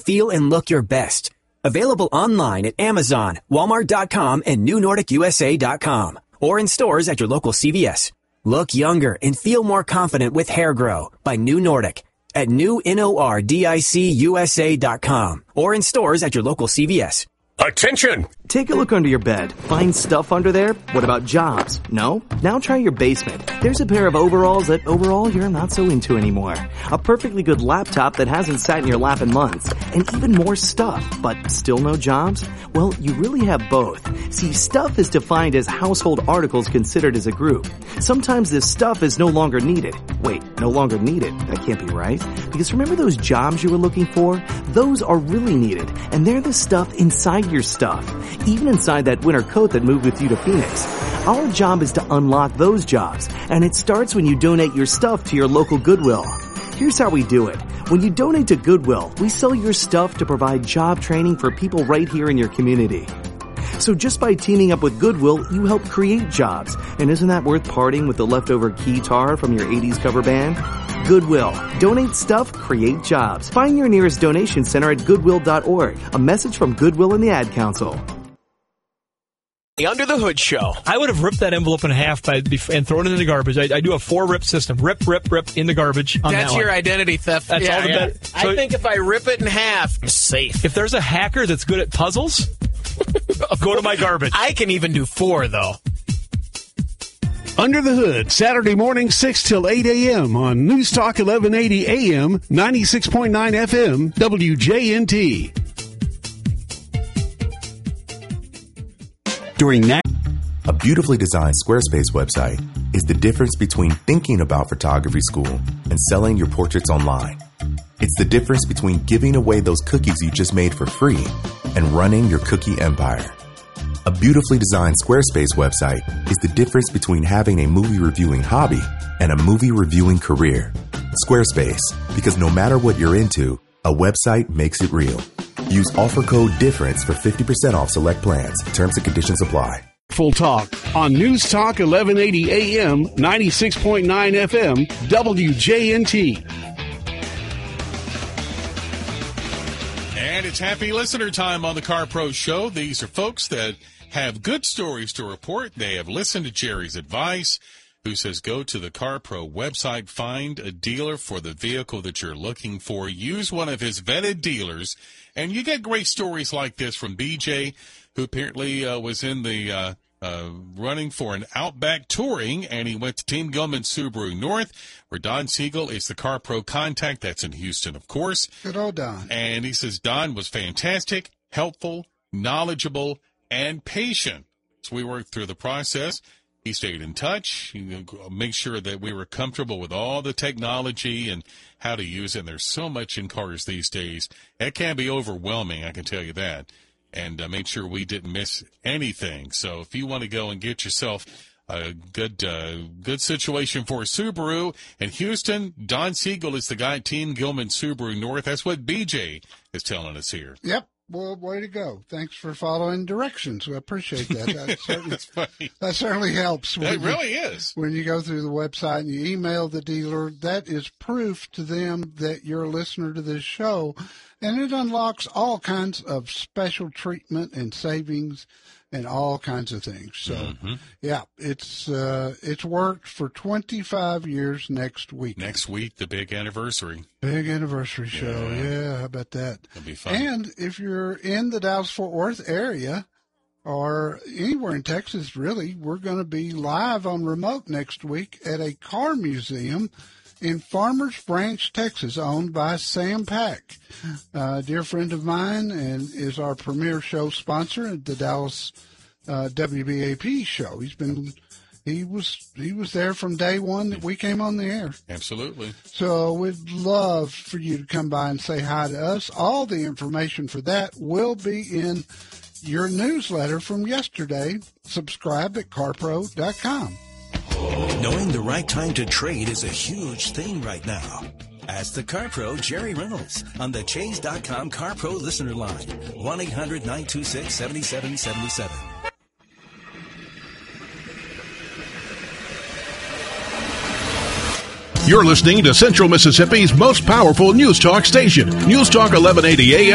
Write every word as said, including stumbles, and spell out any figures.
feel and look your best. Available online at Amazon, Walmart dot com, and New Nordic U S A dot com, or in stores at your local C V S. Look younger and feel more confident with Hair Grow by New Nordic at new nordic U S A dot com, or in stores at your local C V S. Attention! Take a look under your bed. Find stuff under there? What about jobs? No? Now try your basement. There's a pair of overalls that overall you're not so into anymore. A perfectly good laptop that hasn't sat in your lap in months. And even more stuff, but still no jobs? Well, you really have both. See, stuff is defined as household articles considered as a group. Sometimes this stuff is no longer needed. Wait, no longer needed? That can't be right. Because remember those jobs you were looking for? Those are really needed. And they're the stuff inside your stuff. Even inside that winter coat that moved with you to Phoenix. Our job is to unlock those jobs, and it starts when you donate your stuff to your local Goodwill. Here's how we do it. When you donate to Goodwill, we sell your stuff to provide job training for people right here in your community. So just by teaming up with Goodwill, you help create jobs. And isn't that worth parting with the leftover keytar from your eighties cover band? Goodwill. Donate stuff, create jobs. Find your nearest donation center at goodwill dot org. A message from Goodwill and the Ad Council. The Under the Hood Show. I would have ripped that envelope in half by, and thrown it in the garbage. I, I do a four-rip system. Rip, rip, rip in the garbage. On That's that your one. identity theft. That's yeah, all the yeah. bet- so I think if I rip it in half, I'm safe. If there's a hacker that's good at puzzles, go to my garbage. I can even do four, though. Under the Hood, Saturday morning, six till eight a.m. on News Talk eleven eighty A M, ninety-six point nine F M, W J N T. During next, a beautifully designed Squarespace website is the difference between thinking about photography school and selling your portraits online. It's the difference between giving away those cookies you just made for free and running your cookie empire. A beautifully designed Squarespace website is the difference between having a movie reviewing hobby and a movie reviewing career. Squarespace, because no matter what you're into, a website makes it real. Use offer code DIFFERENCE for fifty percent off select plans. Terms and conditions apply. Full Talk on News Talk eleven eighty A M, ninety-six point nine F M, W J N T. And it's happy listener time on the Car Pro Show. These are folks that have good stories to report. They have listened to Jerry's advice, who says go to the Car Pro website, find a dealer for the vehicle that you're looking for, use one of his vetted dealers, and you get great stories like this from B J, who apparently uh, was in the uh, uh, running for an Outback Touring, and he went to Team Gilman Subaru North, where Don Siegel is the Car Pro contact. That's in Houston, of course. Good old Don. And he says Don was fantastic, helpful, knowledgeable, and patient. So we worked through the process. He stayed in touch. He made sure that we were comfortable with all the technology and how to use it. And there's so much in cars these days. It can be overwhelming, I can tell you that. And uh, made sure we didn't miss anything. So if you want to go and get yourself a good uh, good situation for Subaru in Houston, Don Siegel is the guy at Team Gilman Subaru North. That's what B J is telling us here. Yep. Well, way to go. Thanks for following directions. We appreciate that. That certainly, that certainly helps. It really you, is. When you go through the website and you email the dealer, that is proof to them that you're a listener to this show, and it unlocks all kinds of special treatment and savings and all kinds of things. So, mm-hmm. yeah, it's uh, it's worked for twenty-five years next week. Next week, the big anniversary. Big anniversary show. Yeah, yeah, how about that? It'll be fun. And if you're in the Dallas-Fort Worth area or anywhere in Texas, really, we're going to be live on remote next week at a car museum in Farmers Branch, Texas, owned by Sam Pack, a dear friend of mine, and is our premier show sponsor at the Dallas uh, W B A P show. He's been, he was, he was there from day one that we came on the air. Absolutely. So we'd love for you to come by and say hi to us. All the information for that will be in your newsletter from yesterday. Subscribe at car pro dot com. Knowing the right time to trade is a huge thing right now. Ask the Car Pro Jerry Reynolds on the Chase dot com Car Pro listener line, one eight hundred nine two six seven seven seven seven. You're listening to Central Mississippi's most powerful news talk station, News Talk eleven eighty A M.